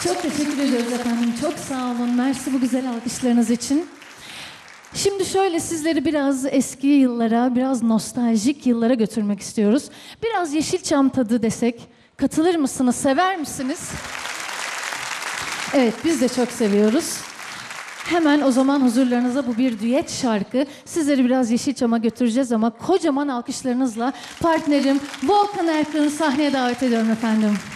Çok teşekkür ediyoruz efendim. Çok sağ olun. Mersi bu güzel alkışlarınız için. Şimdi şöyle sizleri biraz eski yıllara, biraz nostaljik yıllara götürmek istiyoruz. Biraz Yeşilçam tadı desek, katılır mısınız, sever misiniz? Evet, biz de çok seviyoruz. Hemen o zaman huzurlarınıza bu bir düet şarkı. Sizleri biraz Yeşilçam'a götüreceğiz ama kocaman alkışlarınızla partnerim Volkan Erkan'ı sahneye davet ediyorum efendim.